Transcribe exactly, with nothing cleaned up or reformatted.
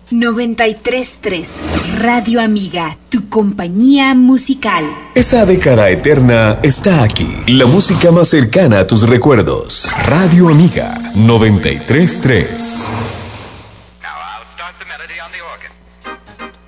noventa y tres punto tres Radio Amiga, tu compañía musical. Esa década eterna está aquí. La música más cercana a tus recuerdos. Radio Amiga noventa y tres punto tres.